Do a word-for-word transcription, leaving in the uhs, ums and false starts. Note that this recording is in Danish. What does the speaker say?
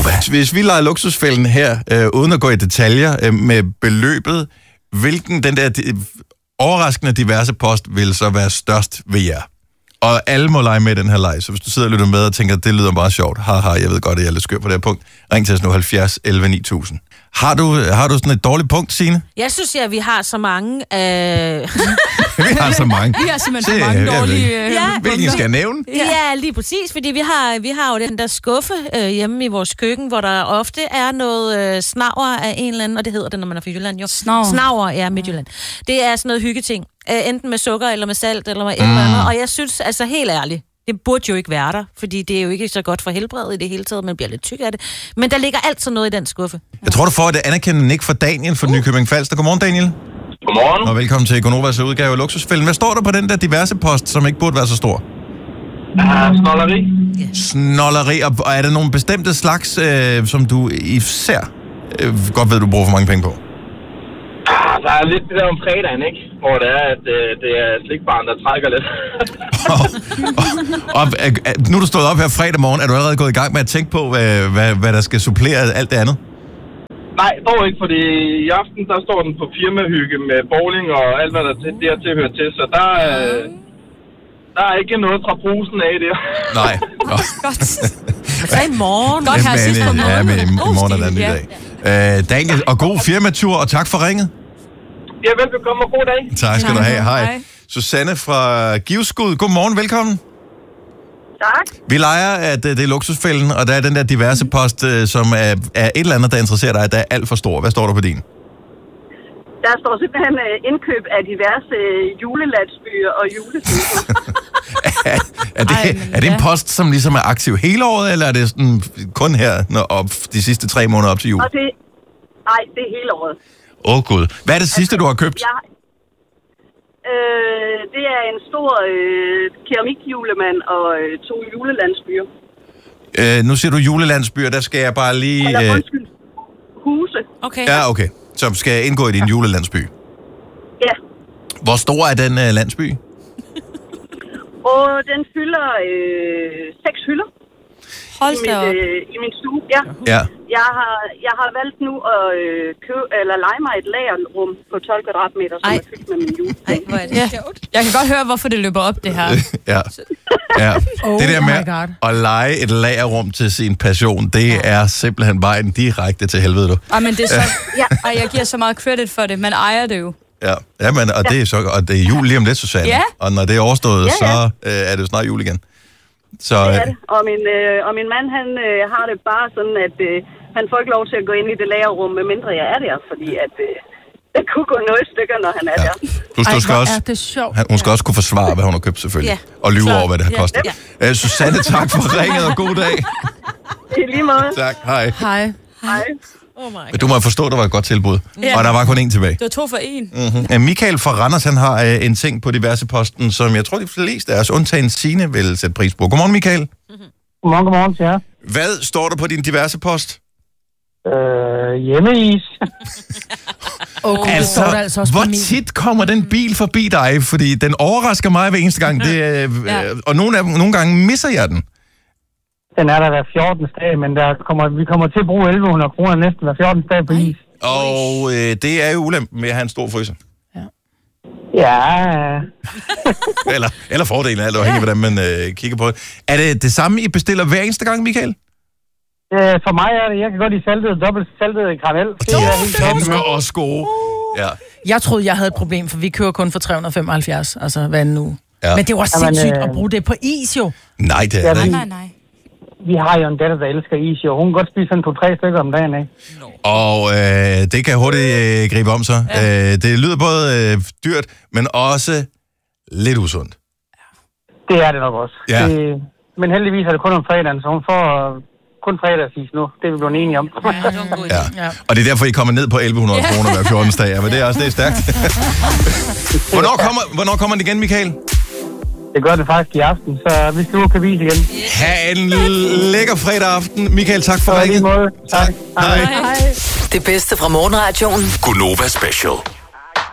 Hvis vi leger luksusfælden her, øh, uden at gå i detaljer øh, med beløbet, hvilken den der de, overraskende diverse post vil så være størst ved jer? Og alle må lege med den her leg, så hvis du sidder og lytter med og tænker, at det lyder meget sjovt, haha, jeg ved godt, at jeg er lidt skør på det her punkt, ring til os nu halvfjerds elleve ni tusind. Har du, har du sådan et dårligt punkt, Signe? Jeg synes, at vi har så mange... Øh... vi har så mange. Vi har simpelthen så mange dårlige... Øh... Ja, hvilken skal jeg nævne? Ja, lige præcis, fordi vi har, vi har jo den der skuffe øh, hjemme i vores køkken, hvor der ofte er noget øh, snavre af en eller anden, og det hedder det, når man er fra Jylland jo. Snavre. Snavre, ja, Midtjylland. Det er sådan noget hyggeting. Øh, enten med sukker, eller med salt, eller med et eller andet. Og jeg synes, altså helt ærligt, det burde jo ikke være der, fordi det er jo ikke så godt for helbredet i det hele taget, man bliver lidt tyk af det. Men der ligger altid noget i den skuffe. Jeg tror, du får et anerkendende nik fra Daniel fra uh. Nykøbing Falster. Godmorgen, Daniel. Godmorgen. Og velkommen til Gonovas udgave af Luksusfælden. Hvad står der på den der diverse post, som ikke burde være så stor? Uh, snolleri. Yeah. Snolleri. Og er der nogle bestemte slags, øh, som du især øh, godt ved, du bruger for mange penge på? Der er lidt det der om fredagen, ikke? Hvor det er, at øh, det er slikbaren, der trækker lidt. og, og, og, nu er du stået op her fredag morgen. Er du allerede gået i gang med at tænke på, hvad, hvad, hvad der skal supplere alt det andet? Nej, dog ikke, fordi i aften, der står den på firmahygge med bowling og alt, hvad der til, dertil hører til. Så der, øh, der er ikke noget fra brusen af det. Nej. Godt. Så i morgen. Godt her sidst på morgen. Ja, men i morgen er der en ny dag. Uh, Daniel, og god firmatur, og tak for ringet. Ja, velbekomme og god dag. Tak skal du have. Hej. Hej. Susanne fra Givskud. Godmorgen, velkommen. Tak. Vi leger, at det er luksusfælden, og der er den der diverse post, som er, er et eller andet, der interesserer dig, der er alt for stor. Hvad står der på din? Der står simpelthen indkøb af diverse julelandsbyer og julefisker. er, er, det, Ej, er det en post, som ligesom er aktiv hele året, eller er det sådan kun her når op, de sidste tre måneder op til jul? Og det, nej, det er hele året. Åh oh, gud. Hvad er det sidste, du har købt? Jeg, øh, det er en stor øh, keramikjulemand og øh, to julelandsbyer. Øh, nu siger du julelandsbyer, der skal jeg bare lige... Eller undskyld, huse. Okay. Ja, okay. Så skal jeg indgå i din julelandsby? Ja. Hvor stor er den uh, landsby? Og den fylder øh, seks hylder. Hold i, mit, øh, i min stue. Ja. Ja. Jeg har, jeg har valgt nu at øh, købe, eller lege mig et lagerrum på tolv kvadratmeter, som Ej. er fyldt med min jule. Ej, hvor er det ja. Jeg kan godt høre, hvorfor det løber op, det her. ja. ja. Oh det der med oh at lege et lagerrum til sin passion, det ja. er simpelthen vejen direkte til helvede, du. Ej, men det er så... ja. Ej, jeg giver så meget credit for det. Man ejer det jo. Ja, ja men, og, det er så, og det er jul lige om lidt, Susanne. Ja. Og når det er overstået, ja, ja. så øh, er det jo snart jul igen. Så, det er det. Og min, øh, og min mand, han øh, har det bare sådan, at øh, han får ikke lov til at gå ind i det lagerrum, medmindre jeg er der, fordi at øh, det kunne gå noget stykker, når han er ja. der. Plus, Ej, du skal også, er det sjovt. Han, hun skal ja. også kunne forsvare, hvad hun har købt, selvfølgelig. Ja. Og lyve over, hvad det har ja. kostet. Ja. Uh, Susanne, tak for ringet, og god dag. I lige måde. Tak, hej. Hej. Hej. Oh my du må forstå, at der var et godt tilbud. Ja. Og der var kun én tilbage. Det var to for én. Mm-hmm. Uh, Michael fra Randers, han har uh, en ting på diverse posten, som jeg tror, de fleste af os, undtagen Signe, vil sætte pris på. Godmorgen, Michael. Mm-hmm. Godmorgen, godmorgen til jer. Hvad står der på din diverse post? Øh, hjemmeis. Okay, altså, det altså også hvor tit kommer den bil forbi dig? Fordi den overrasker mig hver eneste gang. Det, øh, ja. Og nogle, af, nogle gange misser jeg den. Den er der hver fjortende dag, men der kommer, vi kommer til at bruge elleve hundrede kroner næsten hver fjortende dag på is. Og øh, det er jo ulempen med at have en stor fryser. Ja. Ja. eller, eller fordelen, alt afhængig af, hvordan man øh, kigger på det. Er det det samme, I bestiller hver eneste gang, Michael? Øh, for mig er det, jeg kan godt lide saltet, dobbelt saltet karamel. Det er helt den også gode. Ja. Jeg troede, jeg havde et problem, for vi kører kun for tre hundrede femoghalvfjerds, altså hvad nu? Ja. Men det var Jamen, sindssygt øh... at bruge det på is, jo. Nej, det er ja, det ikke. Nej, nej, nej. Vi har jo en datter, der elsker is, og hun kan godt spise sådan to-tre stykker om dagen, ikke? No. Og øh, det kan hurtigt øh, gribe om sig. Ja. Øh, det lyder både øh, dyrt, men også lidt usundt. Det er det nok også. Ja. Det, men heldigvis er det kun om fredagen, så hun får kun fredagsis nu. Det er vi blevet enige om. Ja. Ja. Og det er derfor, I kommer ned på elleve hundrede ja. kroner hver fjortende dag. Ja, men det er også det er stærkt. hvornår, kommer, hvornår kommer den igen, Michael? Det gør det faktisk i aften, så vi skal ud på vis igen. Ha' en lækker fredag aften. Michael, tak for ringet. Tak. tak. Hej. Hej. Det bedste fra morgenradioen. Gonova Special.